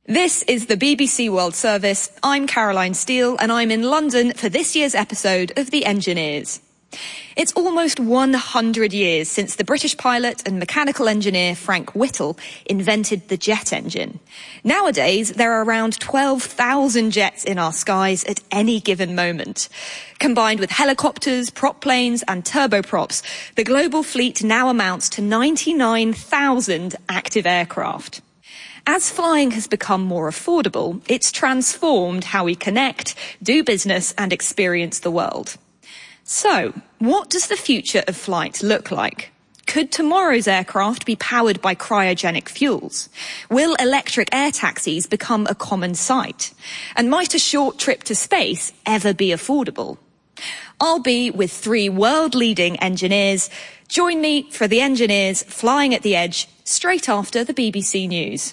This is the BBC World Service. I'm Caroline Steele and I'm in London for this year's episode of The Engineers. It's almost 100 years since the British pilot and mechanical engineer Frank Whittle invented the jet engine. Nowadays, there are around 12,000 jets in our skies at any given moment. Combined with helicopters, prop planes and turboprops, the global fleet now amounts to 99,000 active aircraft. As flying has become more affordable, it's transformed how we connect, do business and experience the world. So, what does the future of flight look like? Could tomorrow's aircraft be powered by cryogenic fuels? Will electric air taxis become a common sight? And might a short trip to space ever be affordable? I'll be with three world-leading engineers. Join me for The Engineers Flying at the Edge straight after the BBC News.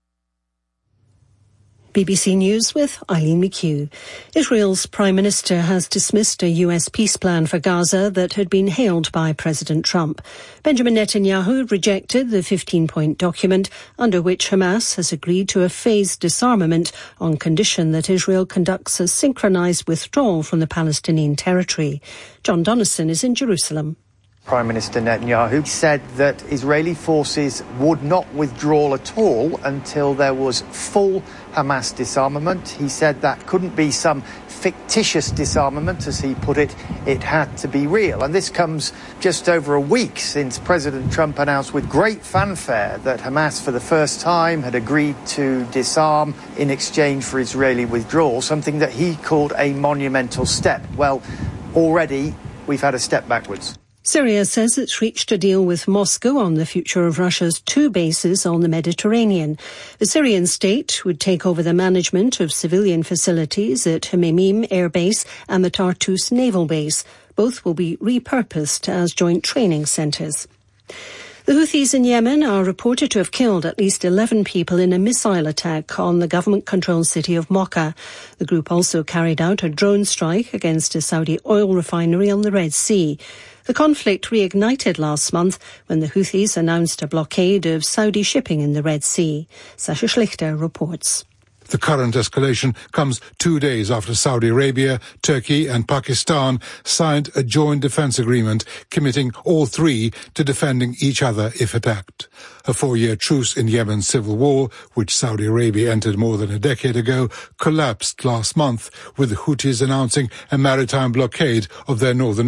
BBC News with Eileen McHugh. Israel's Prime Minister has dismissed a US peace plan for Gaza that had been hailed by President Trump. Benjamin Netanyahu rejected the 15-point document under which Hamas has agreed to a phased disarmament on condition that Israel conducts a synchronized withdrawal from the Palestinian territory. John Donnison is in Jerusalem. Prime Minister Netanyahu said that Israeli forces would not withdraw at all until there was full Hamas disarmament. He said that couldn't be some fictitious disarmament, as he put it. It had to be real. And this comes just over a week since President Trump announced with great fanfare that Hamas for the first time had agreed to disarm in exchange for Israeli withdrawal, something that he called a monumental step. Well, already we've had a step backwards. Syria says it's reached a deal with Moscow on the future of Russia's two bases on the Mediterranean. The Syrian state would take over the management of civilian facilities at Hmeimim Air Base and the Tartus Naval Base. Both will be repurposed as joint training centres. The Houthis in Yemen are reported to have killed at least 11 people in a missile attack on the government-controlled city of Mocha. The group also carried out a drone strike against a Saudi oil refinery on the Red Sea. The conflict reignited last month when the Houthis announced a blockade of Saudi shipping in the Red Sea. Sasha Schlichter reports. The current escalation comes 2 days after Saudi Arabia, Turkey and Pakistan signed a joint defence agreement committing all three to defending each other if attacked. A 4-year truce in Yemen's civil war, which Saudi Arabia entered more than a decade ago, collapsed last month, with the Houthis announcing a maritime blockade of their northern